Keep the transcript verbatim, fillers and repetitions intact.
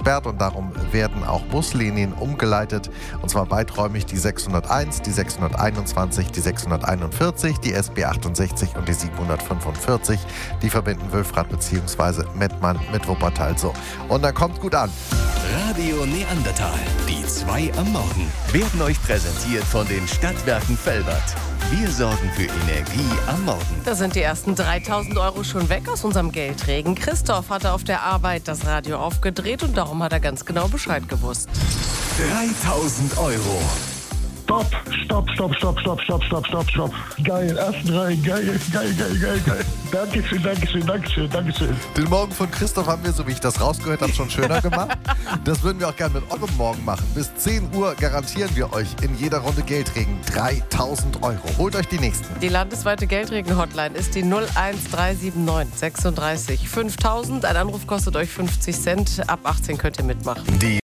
gesperrt und darum werden auch Buslinien umgeleitet. Und zwar weiträumig die sechshunderteins, die sechshunderteinundzwanzig, die sechshunderteinundvierzig, die S B achtundsechzig und die siebenhundertfünfundvierzig. Die verbinden Wülfrath bzw. Mettmann mit Wuppertal. So. Und dann kommt gut an. Radio Neandertal, die zwei am Morgen, werden euch präsentiert von den Stadtwerken Velbert. Wir sorgen für Energie am Morgen. Da sind die ersten dreitausend Euro schon weg aus unserem Geldregen. Christoph hatte auf der Arbeit das Radio aufgedreht und darum hat er ganz genau Bescheid gewusst. dreitausend Euro. Stopp, stopp, stopp, stopp, stopp, stopp, stopp, stopp, stopp. Geil, ersten Reihen, geil, geil, geil, geil, geil. Dankeschön, Dankeschön, Dankeschön, Dankeschön. Den Morgen von Christoph haben wir, so wie ich das rausgehört habe, schon schöner gemacht. Das würden wir auch gerne mit eurem Morgen machen. Bis zehn Uhr garantieren wir euch in jeder Runde Geldregen dreitausend Euro. Holt euch die nächsten. Die landesweite Geldregen-Hotline ist die null eins drei sieben neun sechsunddreißig fünftausend. Ein Anruf kostet euch fünfzig Cent. Ab achtzehn könnt ihr mitmachen. Die